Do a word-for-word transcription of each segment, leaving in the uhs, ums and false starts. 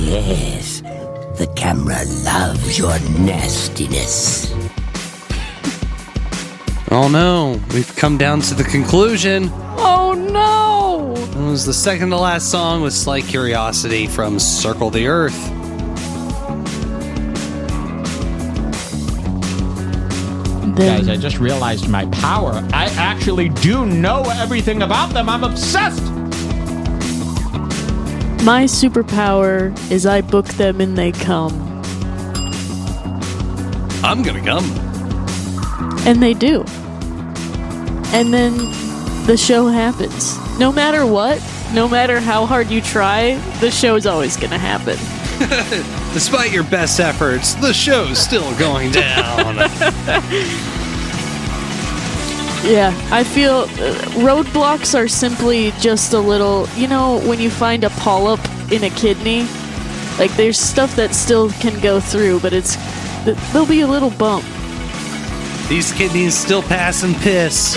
Yes, the camera loves your nastiness. Oh no, we've come down to the conclusion. Oh no! It was the second to last song with Slight Curiosity from Circle the Earth. Then, Guys, I just realized my power. I actually do know everything about them. I'm obsessed. my superpower is I book them and they come. I'm gonna come. And they do. And then the show happens. No matter what, no matter how hard you try, the show's always gonna happen. Despite your best efforts, the show's still going down. Yeah, I feel uh, roadblocks are simply just a little, you know, when you find a polyp in a kidney, like there's stuff that still can go through, but it's, there'll be a little bump. These kidneys still pass and piss.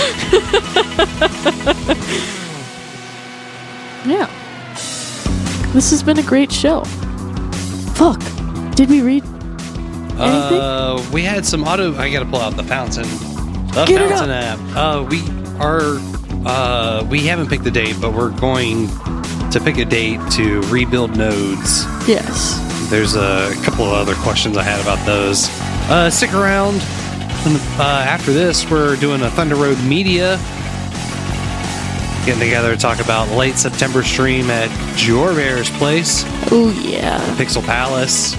Yeah. This has been a great show. Fuck. Did we read anything? Uh, we had some auto. I gotta pull out the fountain. The Get it fountain app. Uh, we are. Uh, we haven't picked the date, but we're going to pick a date to rebuild nodes. Yes. There's a couple of other questions I had about those. Uh, stick around. Uh, after this, we're doing a Thunder Road Media. Getting together to talk about late September stream at Jorbear's place. Oh, yeah. Pixel Palace.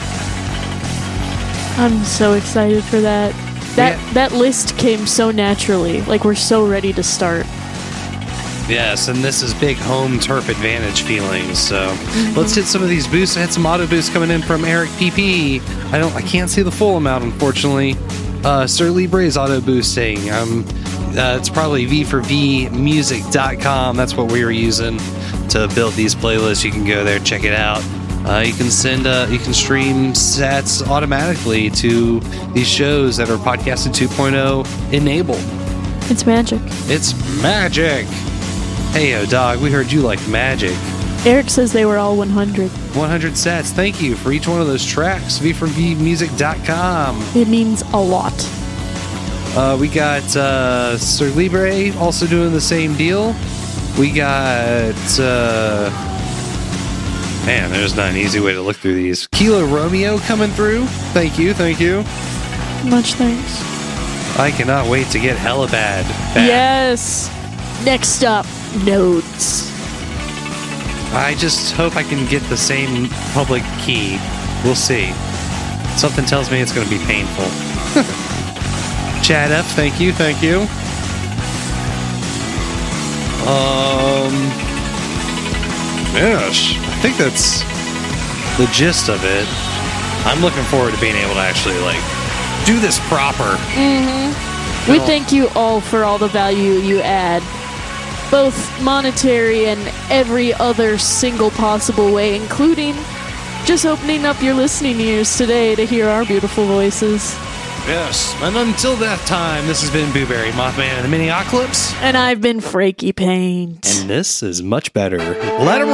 I'm so excited for that. That Yeah. that list came so naturally. Like, we're so ready to start. Yes, and this is big home turf advantage feelings. So let's hit some of these boosts. I had some auto boosts coming in from Eric P P. I don't, I can't see the full amount, unfortunately. Uh, Sir Libre is auto boosting. Um, uh, it's probably v four v music dot com. That's what we were using to build these playlists. You can go there, check it out. Uh, you can send, uh, you can stream sats automatically to these shows that are Podcasted two point oh enabled. It's magic. It's magic. Hey, yo, dog, we heard you like magic. Eric says they were all one hundred. one hundred sats. Thank you for each one of those tracks. v four v music dot com. It means a lot. Uh, we got uh, Sir Libre also doing the same deal. We got... Uh, man, there's not an easy way to look through these. Kilo Romeo coming through. Thank you, thank you. Much thanks. I cannot wait to get hella bad. back. Yes. Next up, nodes. I just hope I can get the same public key. We'll see. Something tells me it's going to be painful. Chad F, thank you, thank you. Um, yes, I think that's the gist of it. I'm looking forward to being able to actually, like, do this proper. We thank you all for all the value you add, both monetary and every other single possible way, including just opening up your listening ears today to hear our beautiful voices. Yes, and until that time, this has been Booberry, Mothman, and the Mini-Oclips. And I've been Fraky Paint. And this is much better. Let 'em